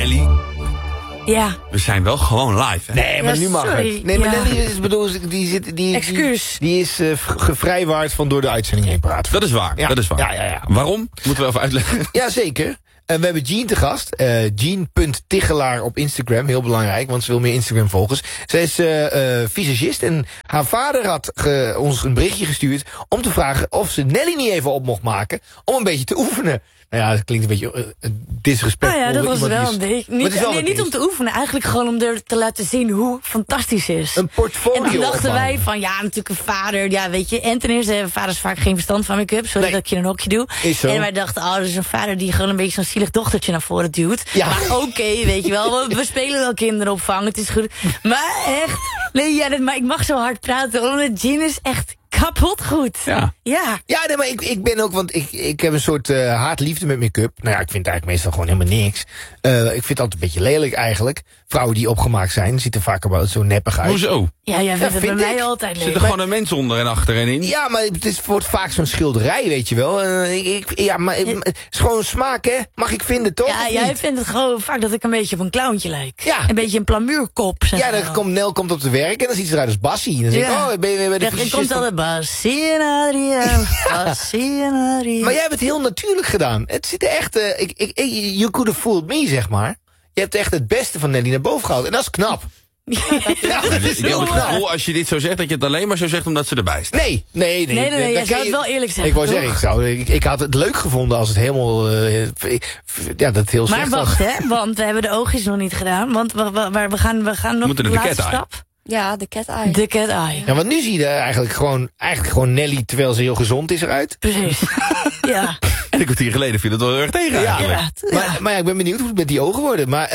Nelly, Ja. we zijn wel gewoon live, hè? Nee, maar Ja, nu mag sorry. het. Nee, maar Ja. Nelly is, bedoel, Excuus. die is gevrijwaard van door de uitzending heen praten. Dat is waar, Ja. dat is waar. Ja. Waarom? Moeten we even uitleggen. Ja, zeker. We hebben Jean te gast. Jean.Tichelaar op Instagram. Heel belangrijk, want ze wil meer Instagram-volgers. Zij is visagist en haar vader had ons een berichtje gestuurd om te vragen of ze Nelly niet even op mocht maken om een beetje te oefenen. Nou ja, dat klinkt een beetje disrespectvol. Nou ja, dat was Iemand wel die een is- beetje. Maar het is wel wat Niet het om is. te oefenen, eigenlijk gewoon om er te laten zien hoe fantastisch ze is. Een portfolio En toen dachten opbouwen. wij van, ja, natuurlijk een vader. Ja, weet je, en ten eerste, vaders vaak geen verstand van make-up. Sorry Nee. dat ik je een hokje doe. Is zo. En wij dachten, oh, dat is een vader die gewoon een beetje zo'n zielig dochtertje naar voren duwt. Ja. Maar oké, weet je wel, we spelen wel kinderopvang, het is goed. Maar echt, nee, ja, maar ik mag zo hard praten, omdat Jean is echt kapot goed. Ja. Ja. Ja, nee, maar ik ben ook, want ik heb een soort haat-liefde met make-up. Nou ja, ik vind het eigenlijk meestal gewoon helemaal niks. Ik vind het altijd een beetje lelijk eigenlijk. Vrouwen die opgemaakt zijn, ziet er vaak wel zo neppig uit. Hoezo? Ja, jij vindt het bij vind mij ik. altijd leuk. Zit er gewoon een mens onder en achter en in? Ja, maar wordt vaak zo'n schilderij, weet je wel. Maar het is gewoon smaak, hè? Mag ik vinden, toch? Ja, Of jij niet? vindt het gewoon vaak dat ik een beetje op een clowntje lijk. Ja. Een beetje een plamuurkop, zeg Ja, maar dan wel. Nel komt op te werk en dan ziet ze eruit als Bassie. Dan zeg ik, Ja. oh, ben je weer bij de Er fysicist komt van- altijd Bassie en Adriaan. Bassie en Adriaan. Maar jij hebt het heel natuurlijk gedaan. Het zit er echt... you could have fooled me, zeg maar. Je hebt echt het beste van Nelly naar boven gehaald. En dat is knap. Ja, dat is Ik heb heel het knap. gevoel, als je dit zo zegt, dat je het alleen maar zo zegt omdat ze erbij staat. Nee. Nee, dan jij kan zou je- het wel eerlijk zeggen, Ik wou toch? zeggen, ik had het leuk gevonden als het helemaal... ja, dat het heel Maar slecht wacht, was. hè, want we hebben de oogjes nog niet gedaan. Want we gaan nog moeten de naar de laatste cat eye. stap. Ja, de cat eye. De cat eye. Ja, want nu zie je er eigenlijk gewoon Nelly, terwijl ze heel gezond is, eruit. Precies. Ja. En een kwartier geleden viel het wel heel erg tegen eigenlijk. Ja. Maar ja, ik ben benieuwd hoe het met die ogen worden. Maar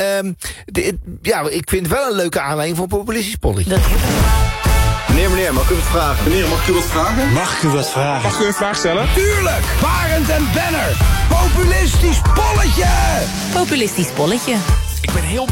ik vind het wel een leuke aanleiding voor een populistisch polletje. Dat Meneer, mag ik u wat vragen? Meneer, mag ik u wat vragen? Mag ik u wat vragen? Mag ik u een vraag stellen? Tuurlijk! Barend en Benner. Populistisch polletje! populistisch polletje. Ik ben heel